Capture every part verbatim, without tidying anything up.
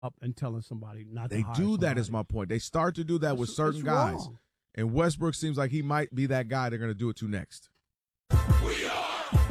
up and telling somebody not to They hire do somebody. that is my point. They start to do that That's- with certain that's guys. wrong. And Westbrook seems like he might be that guy they're going to do it to next. We are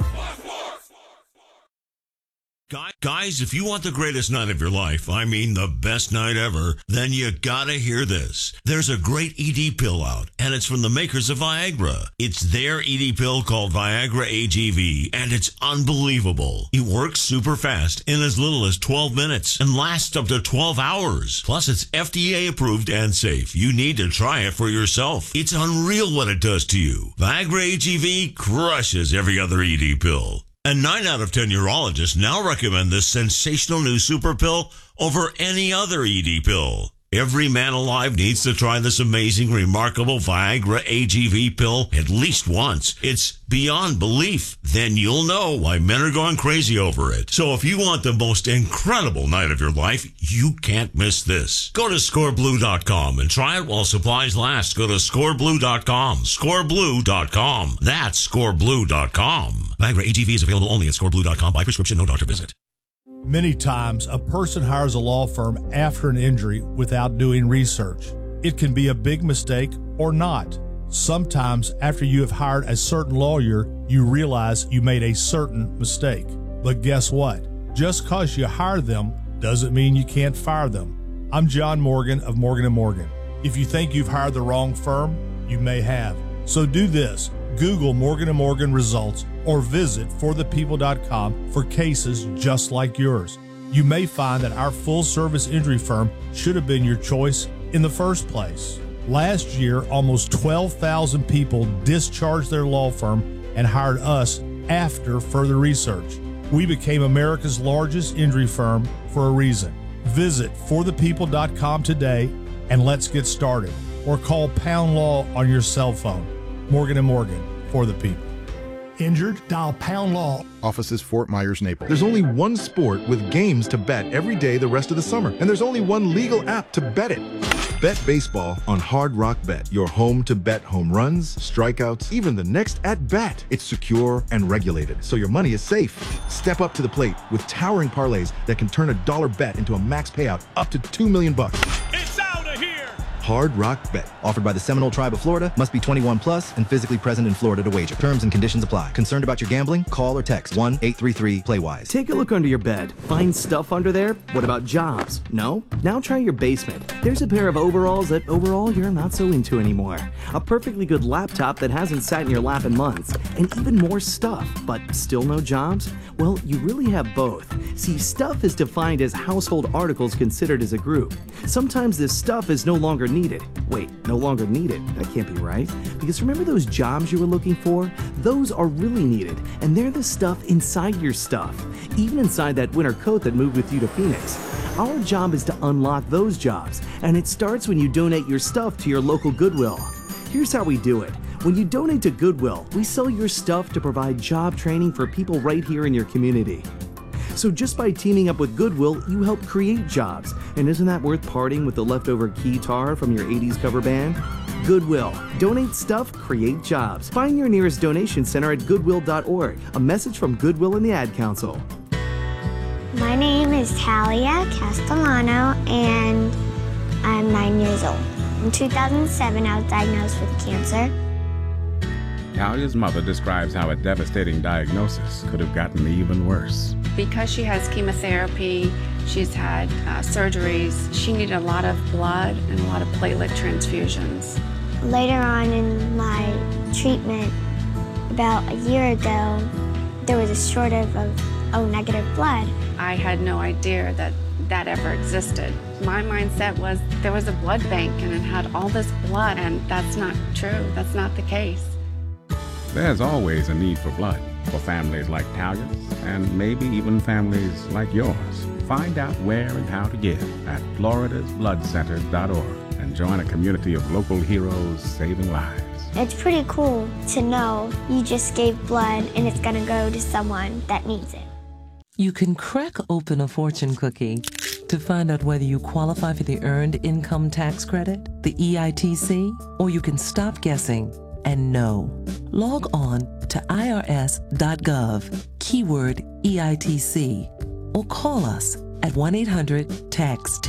Guys, if you want the greatest night of your life, I mean the best night ever, then you gotta hear this. There's a great E D pill out, and it's from the makers of Viagra. It's their E D pill called Viagra A G V, and it's unbelievable. It works super fast in as little as twelve minutes and lasts up to twelve hours. Plus, it's F D A approved and safe. You need to try it for yourself. It's unreal what it does to you. Viagra A G V crushes every other E D pill. And nine out of ten urologists now recommend this sensational new super pill over any other E D pill. Every man alive needs to try this amazing, remarkable Viagra A G V pill at least once. It's beyond belief. Then you'll know why men are going crazy over it. So if you want the most incredible night of your life, you can't miss this. Go to score blue dot com and try it while supplies last. Go to score blue dot com. score blue dot com. That's score blue dot com. Viagra A G V is available only at score blue dot com by prescription, no doctor visit. Many times, a person hires a law firm after an injury without doing research. It can be a big mistake or not. Sometimes, after you have hired a certain lawyer, you realize you made a certain mistake. But guess what? Just because you hire them doesn't mean you can't fire them. I'm John Morgan of Morgan and Morgan. If you think you've hired the wrong firm, you may have. So do this. Google Morgan and Morgan results or visit for the people dot com for cases just like yours. You may find that our full-service injury firm should have been your choice in the first place. Last year, almost twelve thousand people discharged their law firm and hired us after further research. We became America's largest injury firm for a reason. Visit for the people dot com today and let's get started. Or call Pound Law on your cell phone. Morgan and Morgan, for the people. Injured? Dial Pound Law. Offices Fort Myers, Naples. There's only one sport with games to bet every day the rest of the summer, and there's only one legal app to bet it. Bet baseball on Hard Rock Bet, your home to bet home runs, strikeouts, even the next at bat. It's secure and regulated, so your money is safe. Step up to the plate with towering parlays that can turn a dollar bet into a max payout up to two million bucks. It's out of here! Hard Rock Bet. Offered by the Seminole Tribe of Florida. Must be twenty-one plus and physically present in Florida to wager. Terms and conditions apply. Concerned about your gambling? Call or text one eight three three play wise. Take a look under your bed. Find stuff under there? What about jobs? No? Now try your basement. There's a pair of overalls that overall you're not so into anymore. A perfectly good laptop that hasn't sat in your lap in months. And even more stuff, but still no jobs? Well, you really have both. See, stuff is defined as household articles considered as a group. Sometimes this stuff is no longer needed. Wait, no longer needed? That can't be right. Because remember those jobs you were looking for? Those are really needed, and they're the stuff inside your stuff. Even inside that winter coat that moved with you to Phoenix. Our job is to unlock those jobs, and it starts when you donate your stuff to your local Goodwill. Here's how we do it. When you donate to Goodwill, we sell your stuff to provide job training for people right here in your community. So just by teaming up with Goodwill, you help create jobs. And isn't that worth parting with the leftover guitar from your eighties cover band? Goodwill. Donate stuff, create jobs. Find your nearest donation center at goodwill dot org. A message from Goodwill and the Ad Council. My name is Talia Castellano, and I'm nine years old. In two thousand seven, I was diagnosed with cancer. Talia's mother describes how a devastating diagnosis could have gotten even worse. Because she has chemotherapy, she's had uh, surgeries, she needed a lot of blood and a lot of platelet transfusions. Later on in my treatment, about a year ago, there was a shortage of O negative blood. I had no idea that that ever existed. My mindset was there was a blood bank and it had all this blood, and that's not true. That's not the case. There's always a need for blood for families like Talia's and maybe even families like yours. Find out where and how to give at floridas blood centers dot org and join a community of local heroes saving lives. It's pretty cool to know you just gave blood and it's gonna go to someone that needs it. You can crack open a fortune cookie to find out whether you qualify for the Earned Income Tax Credit, the E I T C, or you can stop guessing and know. Log on to I R S dot gov, keyword E I T C, or call us at one eight hundred text